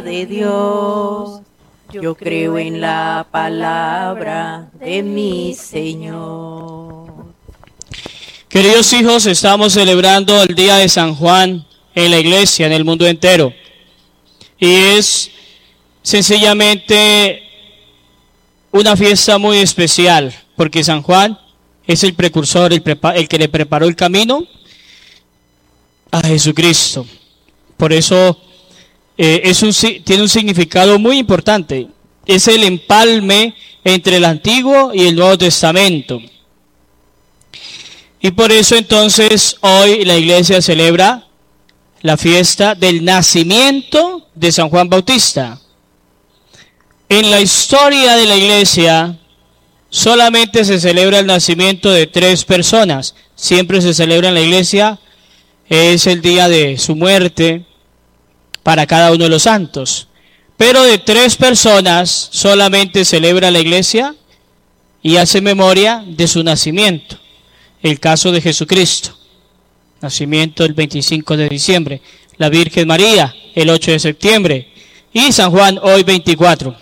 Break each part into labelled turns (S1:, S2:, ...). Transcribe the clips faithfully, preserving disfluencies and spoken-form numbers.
S1: de Dios. Yo creo en la palabra de mi Señor.
S2: Queridos hijos, estamos celebrando el día de San Juan en la iglesia, en el mundo entero. Y es sencillamente una fiesta muy especial, porque San Juan es el precursor, el, prepa- el que le preparó el camino a Jesucristo. Por eso eh, es un, tiene un significado muy importante. Es el empalme entre el Antiguo y el Nuevo Testamento. Y por eso entonces hoy la iglesia celebra la fiesta del nacimiento de San Juan Bautista. En la historia de la iglesia solamente se celebra el nacimiento de tres personas. Siempre se celebra en la iglesia, es el día de su muerte para cada uno de los santos. Pero de tres personas solamente celebra la iglesia y hace memoria de su nacimiento. El caso de Jesucristo, nacimiento el veinticinco de diciembre, la Virgen María el ocho de septiembre y San Juan hoy veinticuatro.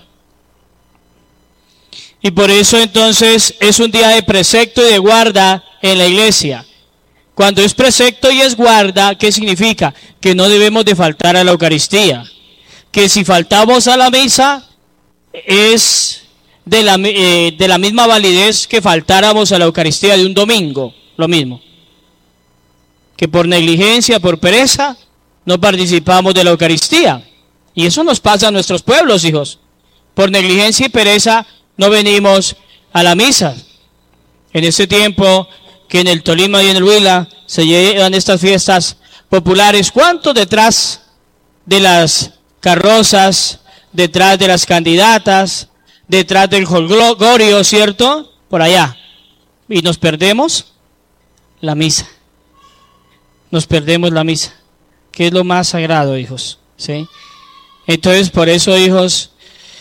S2: Y por eso entonces es un día de precepto y de guarda en la iglesia. Cuando es precepto y es guarda, ¿qué significa? Que no debemos de faltar a la Eucaristía. Que si faltamos a la misa es de la, eh, de la misma validez que faltáramos a la Eucaristía de un domingo, lo mismo. Que por negligencia, por pereza, no participamos de la Eucaristía. Y eso nos pasa a nuestros pueblos, hijos. Por negligencia y pereza no venimos a la misa. En ese tiempo que en el Tolima y en el Huila se llevan estas fiestas populares, ¿cuántos detrás de las carrozas, detrás de las candidatas, detrás del jolgorio, ¿cierto? Por allá. Y nos perdemos la misa. Nos perdemos la misa, que es lo más sagrado, hijos, ¿sí? Entonces, por eso, hijos,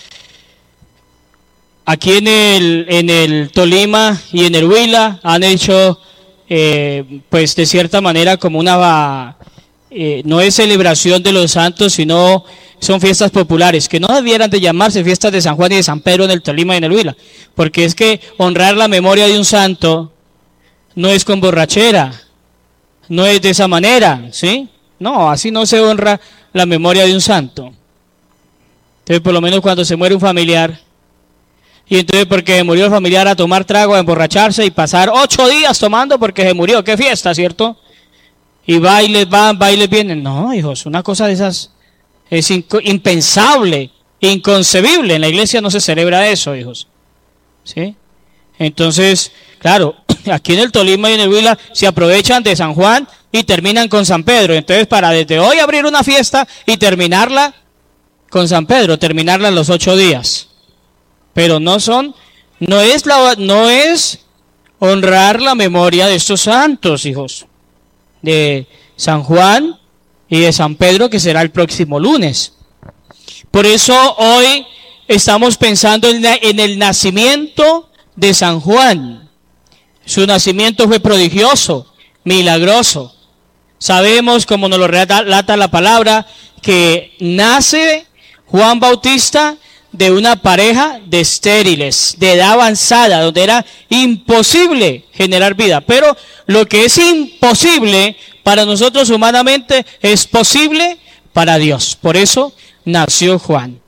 S2: aquí en el, en el Tolima y en el Huila han hecho, eh, pues de cierta manera, como una, eh, no es celebración de los santos, sino son fiestas populares, que no debieran de llamarse fiestas de San Juan y de San Pedro en el Tolima y en el Huila, porque es que honrar la memoria de un santo no es con borrachera, no es de esa manera, ¿sí? No, así no se honra la memoria de un santo. Entonces, por lo menos cuando se muere un familiar, y entonces porque murió el familiar, a tomar trago, a emborracharse y pasar ocho días tomando porque se murió, qué fiesta, ¿cierto? Y bailes van, bailes vienen. No, hijos, una cosa de esas es impensable, inconcebible. En la iglesia no se celebra eso, hijos, ¿sí? Entonces, claro, aquí en el Tolima y en el Huila se aprovechan de San Juan y terminan con San Pedro. Entonces, para desde hoy abrir una fiesta y terminarla con San Pedro, terminarla en los ocho días. Pero no son, no es la, no es honrar la memoria de estos santos, hijos, de San Juan y de San Pedro, que será el próximo lunes. Por eso hoy estamos pensando en, en el nacimiento de San Juan. Su nacimiento fue prodigioso, milagroso. Sabemos, como nos lo relata la palabra, que nace Juan Bautista de una pareja de estériles, de edad avanzada, donde era imposible generar vida. Pero lo que es imposible para nosotros humanamente es posible para Dios. Por eso nació Juan.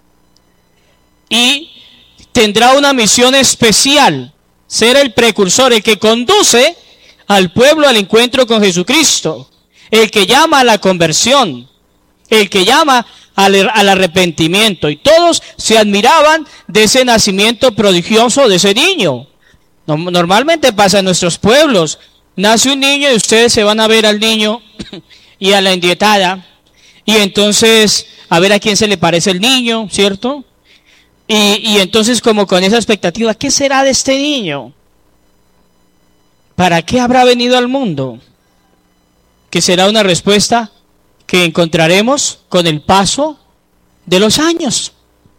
S2: Y tendrá una misión especial, ser el precursor, el que conduce al pueblo al encuentro con Jesucristo, el que llama a la conversión, el que llama al, al arrepentimiento. Y todos se admiraban de ese nacimiento prodigioso de ese niño. No, normalmente pasa en nuestros pueblos, nace un niño y ustedes se van a ver al niño y a la endietada, y entonces a ver a quién se le parece el niño, ¿cierto? Y, y entonces como con esa expectativa, ¿qué será de este niño? ¿Para qué habrá venido al mundo? Que será una respuesta que encontraremos con el paso de los años.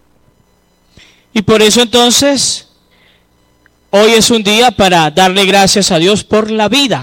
S2: Y por eso entonces, hoy es un día para darle gracias a Dios por la vida.